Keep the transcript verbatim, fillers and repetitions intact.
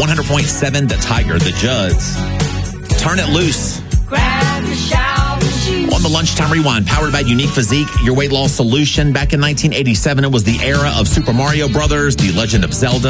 one hundred point seven The Tiger, The Judds. Turn It Loose. Grab your shower shoes. On the Lunchtime Rewind, powered by Unique Physique, your weight loss solution. Back in nineteen eighty-seven, it was the era of Super Mario Brothers, The Legend of Zelda.